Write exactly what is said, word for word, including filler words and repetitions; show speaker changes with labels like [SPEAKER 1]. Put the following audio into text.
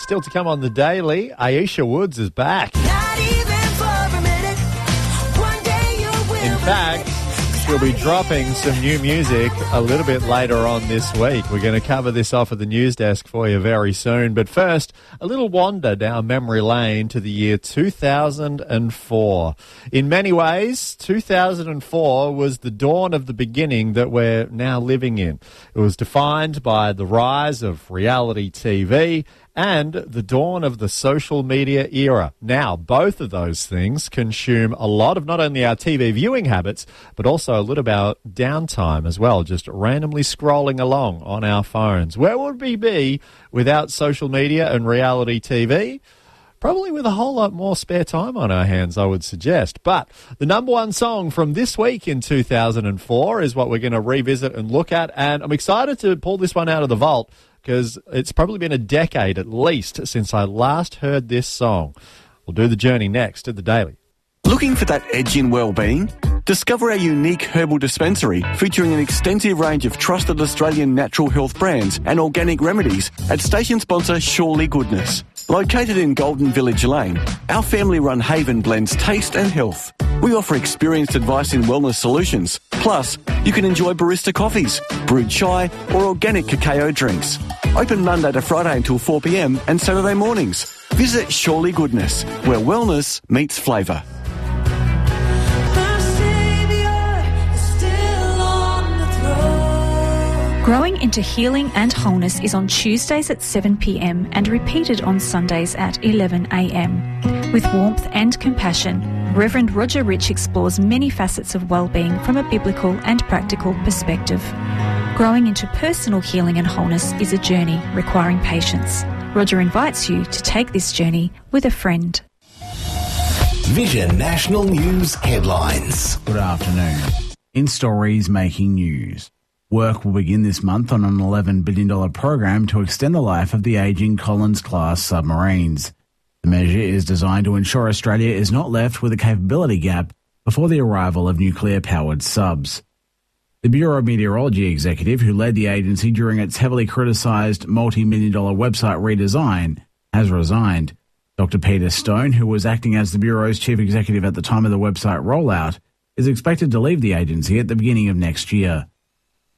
[SPEAKER 1] still to come on the Daily, Aisha Woods is back.
[SPEAKER 2] Not even for a minute. One day you will.
[SPEAKER 1] In fact, she'll be dropping some new music a little bit later on this week. We're going to cover this off at the news desk for you very soon. But first, a little wander down memory lane to the year two thousand four. In many ways, two thousand four was the dawn of the beginning that we're now living in. It was defined by the rise of reality T V and the dawn of the social media era. Now, both of those things consume a lot of not only our T V viewing habits, but also a little bit of our downtime as well, just randomly scrolling along on our phones. Where would we be without social media and reality T V? Probably with a whole lot more spare time on our hands, I would suggest. But the number one song from this week in two thousand four is what we're going to revisit and look at. And I'm excited to pull this one out of the vault because it's probably been a decade at least since I last heard this song. We'll do the journey next at the Daily.
[SPEAKER 3] Looking for that edge in well-being? Discover our unique herbal dispensary featuring an extensive range of trusted Australian natural health brands and organic remedies at station sponsor Surely Goodness. Located in Golden Village Lane, our family-run haven blends taste and health. We offer experienced advice in wellness solutions. Plus, you can enjoy barista coffees, brewed chai or organic cacao drinks. Open Monday to Friday until four p m and Saturday mornings. Visit Surely Goodness, where wellness meets flavour.
[SPEAKER 4] Growing into Healing and Wholeness is on Tuesdays at seven p m and repeated on Sundays at eleven a m. With warmth and compassion, Reverend Roger Rich explores many facets of well-being from a biblical and practical perspective. Growing into personal healing and wholeness is a journey requiring patience. Roger invites you to take this journey with a friend.
[SPEAKER 5] Vision National News headlines.
[SPEAKER 6] Good afternoon. In stories making news. Work will begin this month on an eleven billion dollars program to extend the life of the ageing Collins-class submarines. The measure is designed to ensure Australia is not left with a capability gap before the arrival of nuclear-powered subs. The Bureau of Meteorology executive who led the agency during its heavily criticised multi-million dollar website redesign has resigned. Doctor Peter Stone, who was acting as the Bureau's chief executive at the time of the website rollout, is expected to leave the agency at the beginning of next year.